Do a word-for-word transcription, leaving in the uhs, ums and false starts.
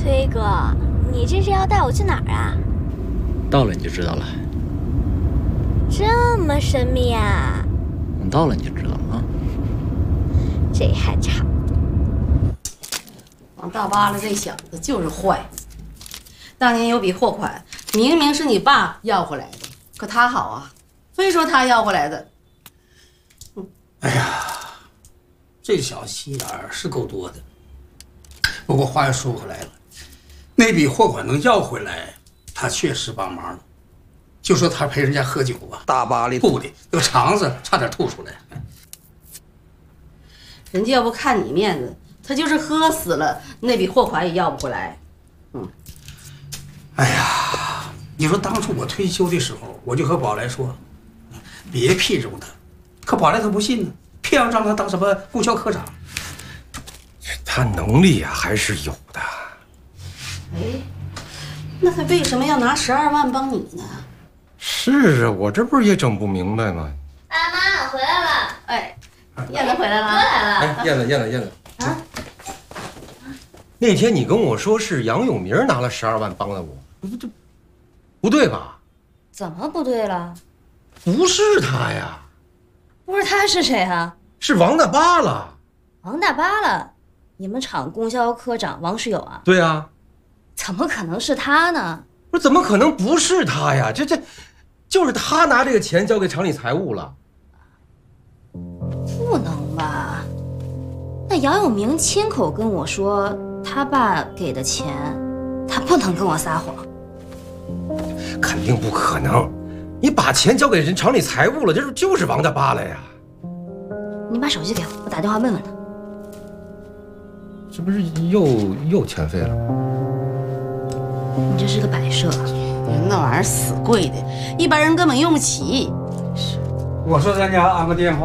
飞哥，你这是要带我去哪儿啊？ 到了你就知道了。 这么神秘啊？ 等到了你就知道了啊。 这还差不多。 王大巴拉这小子就是坏。当年有笔货款，明明是你爸要回来的，可他好啊，非说他要回来的。 嗯、哎呀，这小子心眼儿是够多的。不过话又说回来了，那笔货款能要回来，他确实帮忙了。就说他陪人家喝酒吧，大巴黎吐的那个肠子差点吐出来。 人家要不看你面子，他就是喝死了，那笔货款也要不回来。嗯。 哎呀，你说当初我退休的时候，我就和宝来说，别批中他，可宝来他不信呢，偏要让他当什么供销科长。 他能力啊还是有的。 哎，那他为什么要拿十二万帮你呢？ 是啊，我这不是也整不明白吗？ 爸妈，我回来了。 哎，燕子回来了。 哥来了。 哎，燕子，燕子，燕子。啊。那天你跟我说是杨永明拿了十二万帮了我，不这不对吧？ 怎么不对了？ 不是他呀。 不是他是谁啊？ 是王大巴了。 王大巴了？你们厂供销科长王世友啊？ 对啊。 怎么可能是他呢？ 不是，怎么可能不是他呀？这这，就是他拿这个钱交给厂里财务了。 不能吧？那杨永明亲口跟我说，他爸给的钱，他不能跟我撒谎。 肯定不可能，你把钱交给人厂里财务了，这就是王大巴了呀。 你把手机给我，我打电话问问他。 这不是又又欠费了？ 你这是个摆设， 那玩意儿死贵的，一般人根本用不起。 我说咱家安个电话。